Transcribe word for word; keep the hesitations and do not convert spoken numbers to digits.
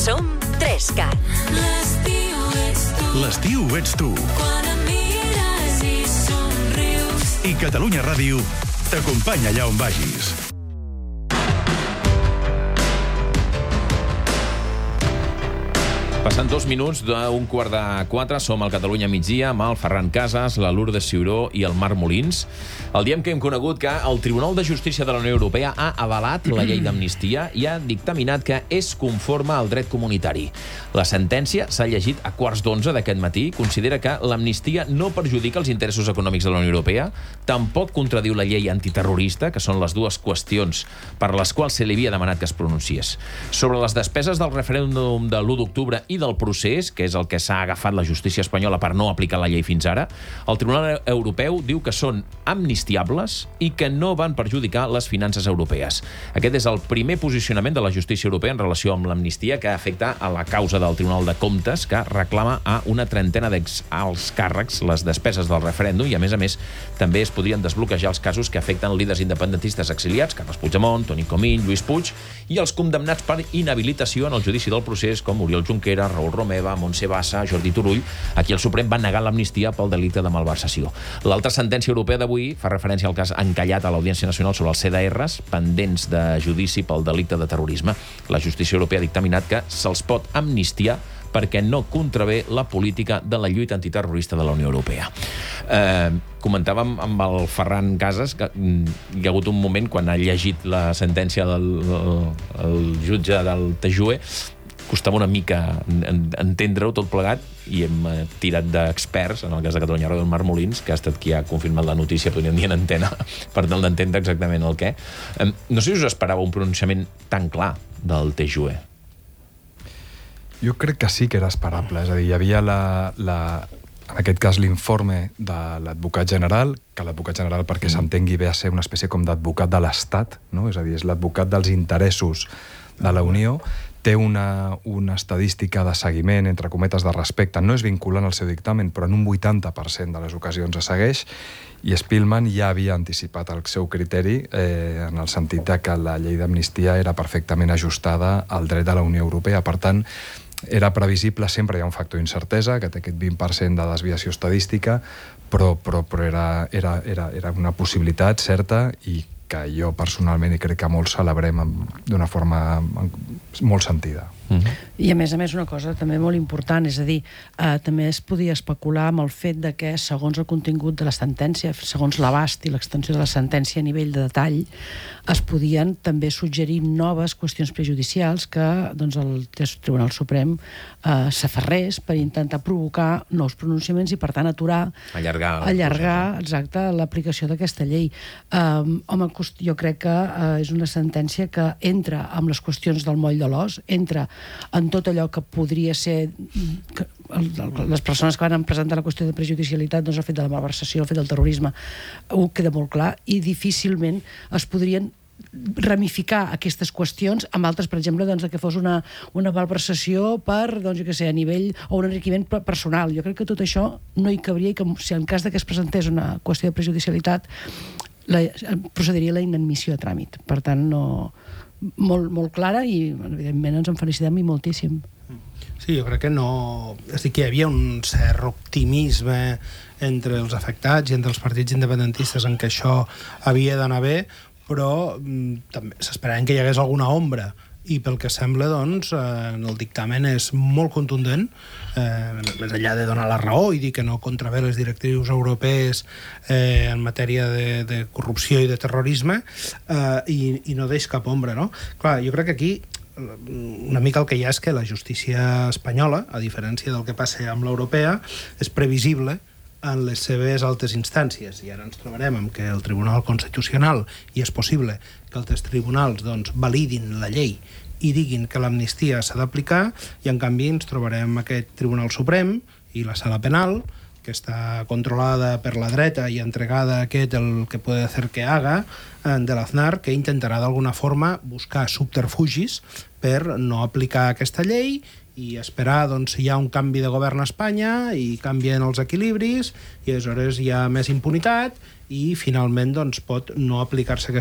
Som Trescat. L'estiu ets tu. L'estiu ets tu. Quan em mires i somrius. I Catalunya Ràdio t'acompanya allà on vagis. Passant dos minuts d'un quart de quatre, som al Catalunya migdia amb el Ferran Casas, la Lourdes Ciuró i el Marc Molins. El dia en què hem conegut que el Tribunal de Justícia de la Unió Europea ha avalat la llei d'amnistia i ha dictaminat que és conforme al dret comunitari. La sentència s'ha llegit a quarts d'onze d'aquest matí. Considera que l'amnistia no perjudica els interessos econòmics de la Unió Europea, tampoc contradiu la llei antiterrorista, que són les dues qüestions per les quals se li havia demanat que es pronunciés. Sobre les despeses del referèndum de l'u d'octubre i del procés, que és el que s'ha agafat la justícia espanyola per no aplicar la llei fins ara, el Tribunal Europeu diu que són amnistiables i que no van perjudicar les finances europees. Aquest és el primer posicionament de la justícia europea en relació amb l'amnistia, que afecta a la causa del Tribunal de Comptes, que reclama a una trentena d'alts càrrecs les despeses del referèndum i, a més a més, també es podrien desbloquejar els casos que afecten líders independentistes exiliats, Carles Puigdemont, Toni Comín, Lluís Puig, i els condemnats per inhabilitació en el judici del procés, com Oriol Junqueras, Raül Romeva, Montse Bassa, Jordi Turull, a qui el Suprem va negar l'amnistia pel delicte de malversació. L'altra sentència europea d'avui fa referència al cas encallat a l'Audiència Nacional sobre els C D Rs pendents de judici pel delicte de terrorisme. La justícia europea ha dictaminat que se'ls pot amnistiar perquè no contravé la política de la lluita antiterrorista de la Unió Europea. Eh, comentàvem amb el Ferran Casas que hi ha hagut un moment quan ha llegit la sentència del el, el jutge del T J U E, costava una mica entendre-ho tot plegat i hem tirat d'experts, en el cas de Catalunya Ràdio, el Marc Molins, que ha estat qui ha confirmat la notícia, podríem dir en antena, per tal d'entendre exactament el què. No sé si us esperava un pronunciament tan clar del T J U E. Jo crec que sí que era esperable, és a dir, hi havia la, la, en aquest cas l'informe de l'advocat general, que l'advocat general, perquè mm. s'entengui bé, a ser una espècie com d'advocat de l'Estat, no? És a dir, és l'advocat dels interessos de la Unió, té una, una estadística de seguiment, entre cometes, de respecte, no és vinculant al seu dictamen, però en un vuitanta per cent de les ocasions es segueix, i Spillman ja havia anticipat el seu criteri eh, en el sentit de que la llei d'amnistia era perfectament ajustada al dret de la Unió Europea. Per tant, era previsible, sempre hi ha un factor d'incertesa, que té aquest vint per cent de desviació estadística, però, però, però era, era, era, era una possibilitat certa i que jo personalment i crec que molts celebrem d'una forma molt sentida. Mm-hmm. I a més a més una cosa també molt important, és a dir, eh, també es podia especular amb el fet de que segons el contingut de la sentència, segons l'abast i l'extensió de la sentència a nivell de detall, es podien també suggerir noves qüestions prejudicials que doncs, el Tribunal Suprem eh, s'aferrés per intentar provocar nous pronunciaments i per tant aturar, allargar, allargar exacte, l'aplicació d'aquesta llei. Eh, home, jo crec que eh, és una sentència que entra amb les qüestions del moll de l'os, entra en tot allò que podria ser que les persones que van presentar la qüestió de prejudicialitat, doncs el fet de la malversació, el fet del terrorisme, ho queda molt clar, i difícilment es podrien ramificar aquestes qüestions amb altres, per exemple, doncs, que fos una, una malversació per, doncs, jo què sé, a nivell, o un enriquiment personal. Jo crec que tot això no hi cabria i que si en cas de que es presentés una qüestió de prejudicialitat la, procediria la inadmissió a tràmit. Per tant, no... Molt, molt clara i, evidentment, ens en felicitem i moltíssim. Sí, jo crec que no... És a dir, que hi havia un cert optimisme entre els afectats i entre els partits independentistes en què això havia d'anar bé, però mm, també s'esperaven que hi hagués alguna ombra. I pel que sembla, doncs, eh, el dictamen és molt contundent, eh, més enllà de donar la raó i dir que no contravé les directrius europees eh, en matèria de, de corrupció i de terrorisme, eh, i, i no deix cap ombra, no? Clar, jo crec que aquí una mica el que hi ha és que la justícia espanyola, a diferència del que passa amb l'europea, és previsible en les seves altes instàncies, i ara ens trobarem amb que el Tribunal Constitucional, i és possible que altres tribunals doncs, validin la llei i diguin que l'amnistia s'ha d'aplicar, i en canvi ens trobarem aquest Tribunal Suprem i la Sala Penal, que està controlada per la dreta i entregada a aquest el que puede hacer que haga, de l'Aznar, que intentarà d'alguna forma buscar subterfugis per no aplicar aquesta llei i esperar doncs, si hi ha un canvi de govern a Espanya i canvien els equilibris i aleshores hi ha més impunitat i finalment doncs, pot no aplicar-se aquesta